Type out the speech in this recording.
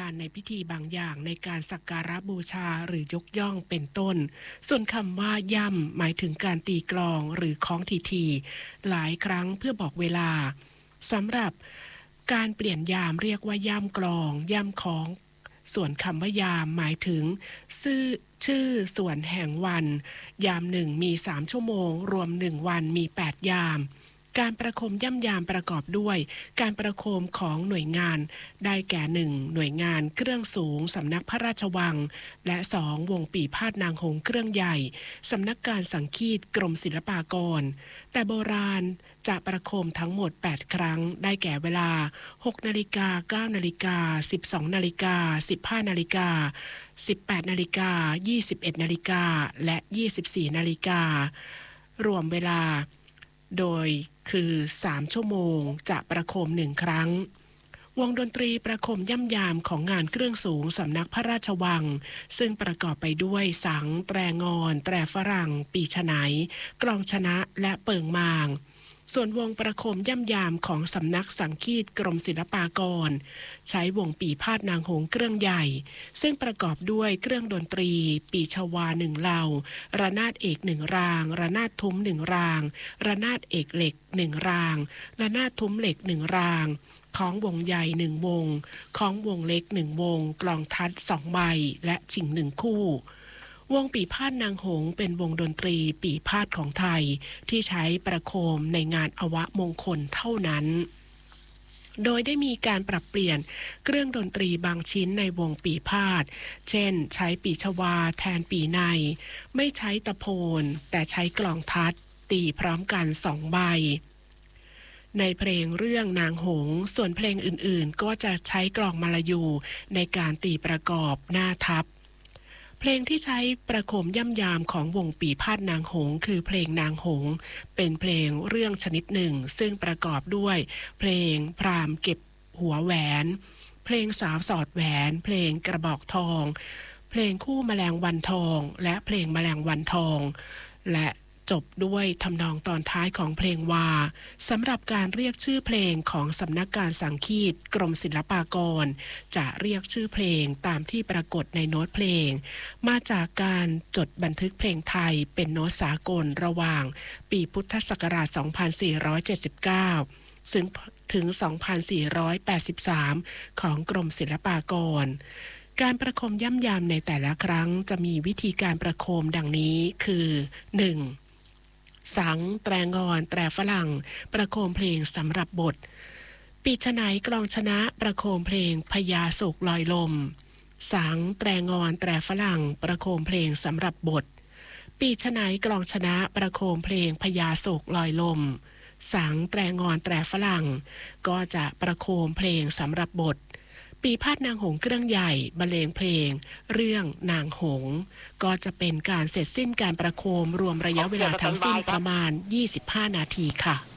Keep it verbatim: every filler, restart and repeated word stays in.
ญในพิธีบางอย่างในการสักการะบูชาหรือยกย่องเป็นต้นส่วนคำว่าย่ำหมายถึงการตีกลองหรือคล้องทีๆหลายครั้งเพื่อบอกเวลาสำหรับการเปลี่ยนยามเรียกว่าย่ำกลองย่ำคล้องส่วนคำว่ายามหมายถึงชื่อชื่อส่วนแห่งวันยามหนึ่งมีสามชั่วโมงรวมหนึ่งวันมีแปดยามการประโคมย่ำยามประกอบด้วยการประโคมของหน่วยงานได้แก่หนึ่งหน่วยงานเครื่องสูงสำนักพระราชวังและสองวงปีพาทย์นางหงส์เครื่องใหญ่สำนักการสังคีตกรมศิลปากรแต่โบราณจะประโคมทั้งหมดแปดครั้งได้แก่เวลา หกนาฬิกา เก้านาฬิกา สิบสองนาฬิกา สิบห้านาฬิกา สิบแปดนาฬิกา ยี่สิบเอ็ดนาฬิกาและยี่สิบสี่นาฬิการวมเวลาโดยคือสามชั่วโมงจะประโคมหนึ่งครั้งวงดนตรีประโคมย่ำยามของงานเครื่องสูงสำนักพระราชวังซึ่งประกอบไปด้วยสังแตรงอนแตรฝรั่งปีฉไนกลองชนะและเปิงมางส่วนวงประโคมย่ำยามของสำนักสังคีตกรมศิลปากรใช้วงปีพาทย์นางหงส์เครื่องใหญ่ซึ่งประกอบด้วยเครื่องดนตรีปีชวาหนึ่งเหล่าระนาดเอกหนึ่งรางระนาดทุ้มหนึ่งรางระนาดเอกเหล็กหนึ่งรางระนาดทุ้มเหล็กหนึ่งรางของวงใหญ่หนึ่งวงของวงเล็กหนึ่งวงกลองทัดสองใบและฉิงหนึ่งคู่วงปีพาทย์นางหงส์เป็นวงดนตรีปีพาทย์ของไทยที่ใช้ประโคมในงานอวมงคลเท่านั้นโดยได้มีการปรับเปลี่ยนเครื่องดนตรีบางชิ้นในวงปีพาทย์เช่นใช้ปีชวาแทนปีในไม่ใช้ตะโพนแต่ใช้กลองทัดตีพร้อมกันสองใบในเพลงเรื่องนางหงส์ส่วนเพลงอื่นๆก็จะใช้กลองมลายูในการตีประกอบหน้าทับเพลงที่ใช้ประโคมย่ำยามของวงปีพาทย์นางหงส์คือเพลงนางหงส์เป็นเพลงเรื่องชนิดหนึ่งซึ่งประกอบด้วยเพลงพราหมณ์เก็บหัวแหวนเพลงสาวสอดแหวนเพลงกระบอกทองเพลงคู่แมลงวันทองและเพลงแมลงวันทองและจบด้วยทำนองตอนท้ายของเพลงวาสำหรับการเรียกชื่อเพลงของสำนักการสังคีตกรมศิลปากรจะเรียกชื่อเพลงตามที่ปรากฏในโน้ตเพลงมาจากการจดบันทึกเพลงไทยเป็นโน้ตสากลระหว่างปีพุทธศักราช สองพันสี่ร้อยเจ็ดสิบเก้า ซึ่งถึง สองพันสี่ร้อยแปดสิบสาม ของกรมศิลปากรการประโคมย่ำยามในแต่ละครั้งจะมีวิธีการประโคมดังนี้คือ หนึ่งสังแตรงอนแตรฝรั่งประโคมเพลงสำหรับบทปีฉไนกลองชนะประโคมเพลงพญาโศกลอยลมสังแตรงอนแตรฝรั่งประโคมเพลงสำหรับบทปีฉไนกลองชนะประโคมเพลงพญาโศกลอยลมสังแตรงอนแตรฝรั่งก็จะประโคมเพลงสำหรับบทปีพาทย์นางหงส์เครื่องใหญ่บรรเลงเพลงเรื่องนางหงส์ก็จะเป็นการเสร็จสิ้นการประโคมรวมระยะเวลาทั้งสิ้นประมาณยี่สิบห้านาทีค่ะ